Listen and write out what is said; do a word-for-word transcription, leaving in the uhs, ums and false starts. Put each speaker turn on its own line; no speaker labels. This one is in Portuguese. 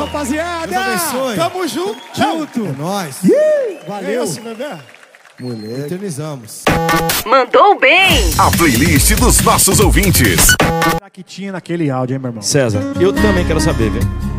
rapaziada.
Deus abençoe.
Tamo junto.
Junto. É nóis.
Valeu. Assim, bebê.
Mulher. Eternizamos.
Mandou bem.
A playlist dos nossos ouvintes.
Que tinha naquele áudio, hein, meu irmão?
César, eu também quero saber, viu?